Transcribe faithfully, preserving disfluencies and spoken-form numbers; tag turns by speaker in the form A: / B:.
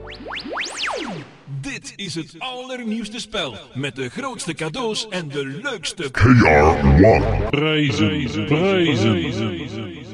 A: Dit is het allernieuwste spel met de grootste cadeaus en de leukste
B: K R one.
C: Prijzen, prijzen, prijzen.